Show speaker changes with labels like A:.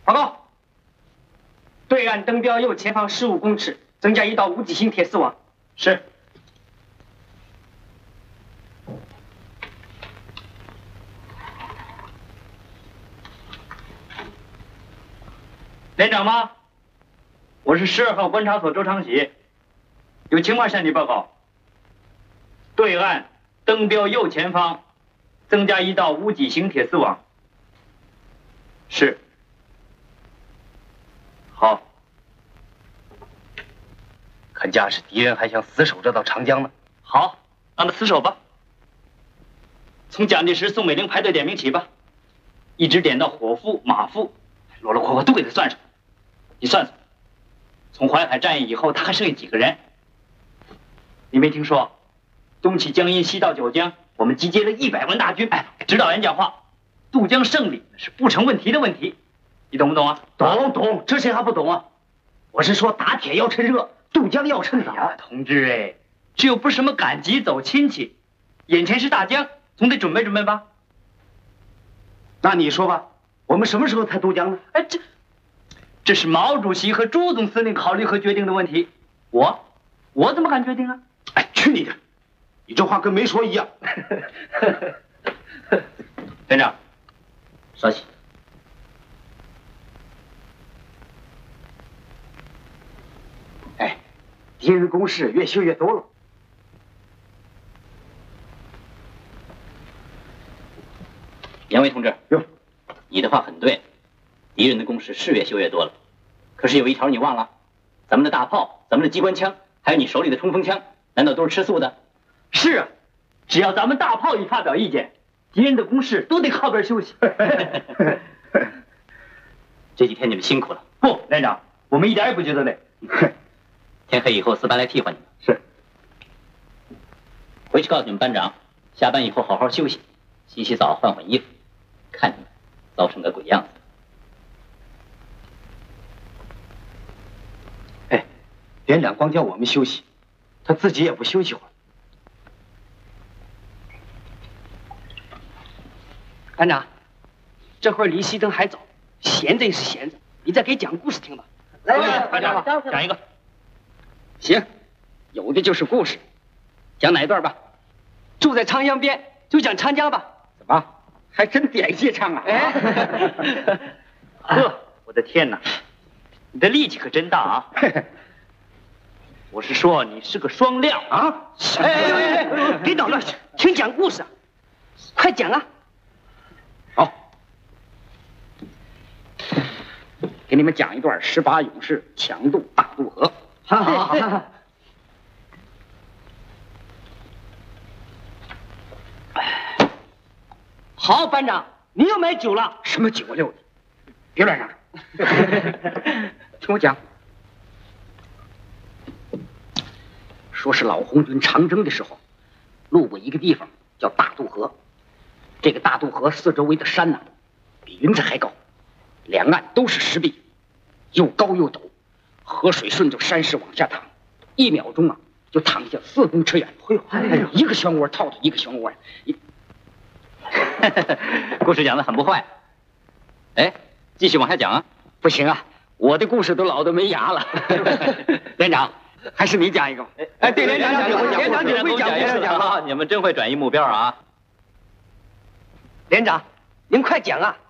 A: 报告，对岸登标右前方15公尺，增加1道无脊性铁丝网。是。连长吗？我是12号观察所周长喜，有情况向你报告。对岸登标右前方增加1道无脊性铁丝网。是。好。看架势，敌人还想死守这道长江呢。好，让他死守吧。从蒋介石、宋美龄排队点名起吧，一直点到伙夫、马夫，啰啰嗦嗦都给他算上。你算算，从淮海战役以后，他还剩下几个人？你没听说，东起江阴，西到九江，我们集结了100万大军。哎，指导员讲话，渡江胜利是不成问题的问题，你懂不懂啊？懂，这谁还不懂啊？我是说，打铁要趁热，渡江要趁早。哎，同志哎，这又不是什么赶集走亲戚，眼前是大江，总得准备准备吧。那你说吧，我们什么时候才渡江呢？哎，这是毛主席和朱总司令考虑和决定的问题，我怎么敢决定啊？哎，去你的！你这话跟没说一样。连长，稍息。哎，敌人的工事越修越多了。
B: 杨威同志，你的话很对，敌人的工事是越修越多了。可是有一条你忘了，咱们的大炮、咱们的机关枪，还有你手里的冲锋枪，难道都是吃素的？
A: 是啊，只要咱们大炮一发表意见，敌人的攻势都得靠边休息。
B: 这几天你们辛苦了。
A: 不，连长，我们一点也不觉得累。
B: 天黑以后4班来替换你们。
A: 是。
B: 回去告诉你们班长，下班以后好好休息，洗洗澡，换换衣服，看你们糟成个鬼样子。
A: 哎，连长光叫我们休息，他自己也不休息会儿。班长，这会儿离熄灯还早，闲着也是闲着，你再给讲故事听吧。来，班长，讲一个。行，有的就是故事，讲哪一段吧？住在长江边，就讲长江吧。怎么，还真点戏唱啊？哎，呵，我的天哪，你的力气可真大啊！我是说你是个双料啊！哎，别捣乱，听讲故事啊，快讲啊！好，给你们讲一段18勇士强渡大渡河。好。好，班长，你又买酒了？什么酒啊，六的？别乱嚷嚷。听我讲，说是老红军长征的时候，路过一个地方叫大渡河。这个大渡河四周围的山比云彩还高，两岸都是石壁，又高又陡，河水顺着山势往下淌，1秒钟就淌下4公尺远。一个漩涡套着一个漩涡。
B: 故事讲得很不坏。哎，继续往下讲啊！
A: 不行啊，我的故事都老得没牙了。连长，还是你讲一个。哎，对，连长讲，连长你会讲故事
B: 啊！你们真会转移目标啊！
A: 连长，您快讲啊！